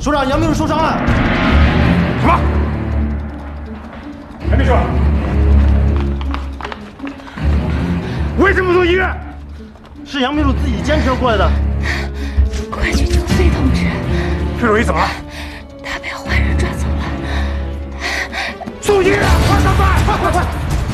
首长杨秘书受伤了。 什么？杨秘书，为什么送医院？ 是杨秘书自己坚持过来的。 快去救费同志！ 费若仪怎么了？ 他被坏人抓走了。 送医院！快上班！快！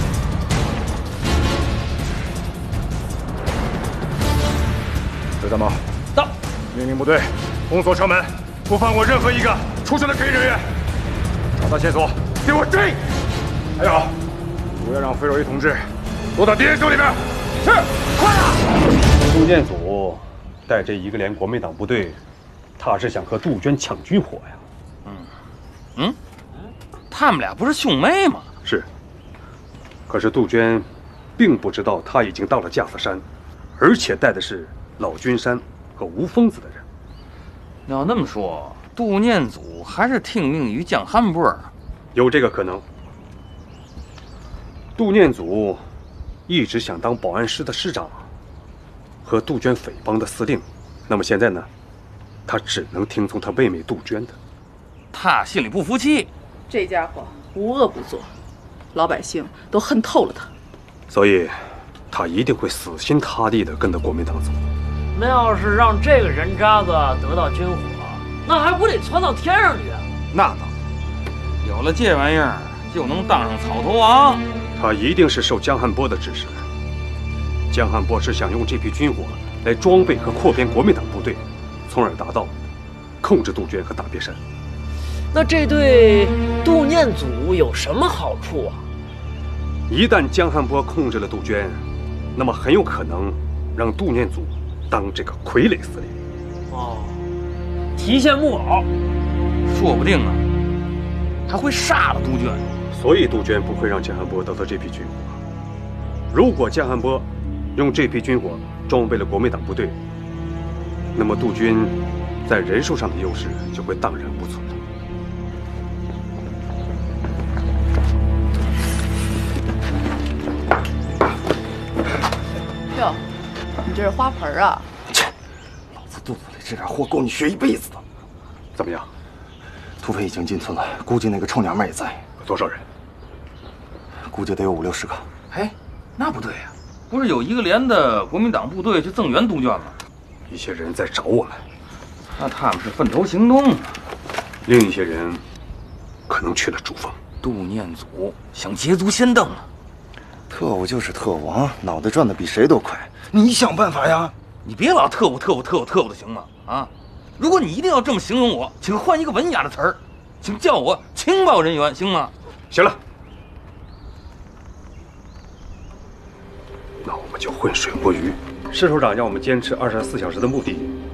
刘大茂， 到。 命令部队封锁城门，不放过任何一个出城的可疑人员。找到线索，给我追！还有，不要让费若仪同志落到敌人手里边。是，快啊！ 杜建祖带这1个连国民党部队，他是想和杜鹃抢军火呀。 他们俩不是兄妹吗？ 是。可是杜鹃并不知道他已经到了架子山，而且带的是老君山和吴疯子的人。 要那么说，杜念祖还是听命于江汉波。 有这个可能。杜念祖一直想当保安师的师长和杜鹃匪帮的司令，那么现在呢，他只能听从他妹妹杜鹃的。 他心里不服气。 这家伙无恶不作，老百姓都恨透了他， 所以他一定会死心塌地地跟着国民党走。 那要是让这个人渣子得到军火，那还不得窜到天上去啊？ 那倒，有了这玩意儿，就能当上草头王。 他一定是受江汉波的指示。江汉波是想用这批军火来装备和扩编国民党部队，从而达到控制杜鹃和大别山。 那这对杜念祖有什么好处啊？ 一旦江汉波控制了杜鹃，那么很有可能让杜念祖当这个傀儡司令。 哦，提线木偶， 说不定啊，还会杀了杜鹃。 所以杜鹃不会让江汉波得到这批军火。如果江汉波用这批军火装备了国民党部队，那么杜鹃在人数上的优势就会荡然无存了。 哟，你这是花盆啊？ 切，老子肚子里这点货够你学一辈子的。 怎么样？ 土匪已经进村了，估计那个臭娘们也在。 有多少人？ 估计得有50-60个。 哎，那不对呀，不是有1个连的国民党部队去增援杜鹃吗？ 一些人在找我们， 那他们是分头行动啊。 另一些人可能去了主峰。 杜念祖想捷足先登啊！ 特务就是特务啊，脑袋转的比谁都快。你想办法呀！ 你别老特务的行吗？啊！如果你一定要这么形容我，请换一个文雅的词儿，请叫我情报人员，行吗？ 行了，那我们就浑水摸鱼。施首长让我们坚持24小时的目的